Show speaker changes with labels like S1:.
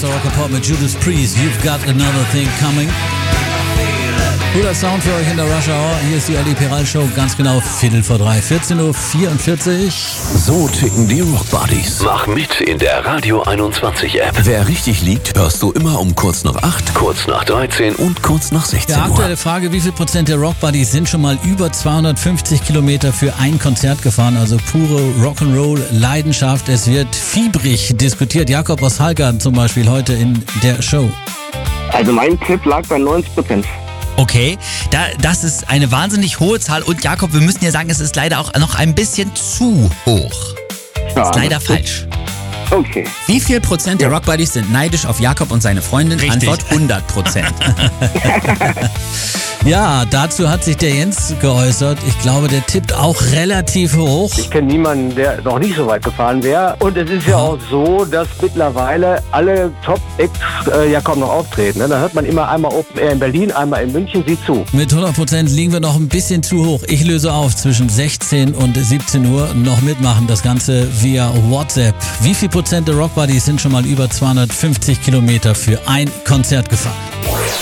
S1: Mr. Rock and Pop mit Judas Priest. You've got another thing coming. Guter Sound für euch in der Rush Hour. Hier ist die Olli Peral Show, ganz genau 3:15, 14:44 Uhr.
S2: So ticken die Rock Buddies.
S3: Mach mit in der Radio 21 App.
S2: Wer richtig liegt, hörst du immer um kurz nach 8,
S3: Kurz nach 13
S2: und kurz nach 16
S1: Ja,
S2: Uhr.
S1: aktuelle Frage, wie viel Prozent der Rock Buddies sind schon mal über 250 Kilometer für ein Konzert gefahren? Also pure Rock'n'Roll Leidenschaft. Es wird fiebrig diskutiert. Jakob aus Halgern zum Beispiel heute in der Show.
S4: Also mein Tipp lag bei 90%.
S5: Okay, das ist eine wahnsinnig hohe Zahl und Jakob, wir müssen ja sagen, es ist leider auch noch ein bisschen zu hoch.
S4: Ja,
S5: Ist leider falsch.
S4: Okay.
S6: Wie viel Prozent der Rock Buddies sind neidisch auf Jakob und seine Freundin?
S5: Richtig.
S6: Antwort 100%.
S1: Ja, dazu hat sich der Jens geäußert. Ich glaube, der tippt auch relativ hoch.
S4: Ich kenne niemanden, der noch nicht so weit gefahren wäre. Und es ist ja auch so, dass mittlerweile alle Top-Acts ja kaum noch auftreten. Ne? Da hört man immer einmal Open Air in Berlin, einmal in München, sieh zu.
S1: Mit 100% liegen wir noch ein bisschen zu hoch. Ich löse auf zwischen 16 und 17 Uhr. Noch mitmachen, das Ganze via WhatsApp. Wie viel Prozent der Rock Buddies sind schon mal über 250 Kilometer für ein Konzert gefahren?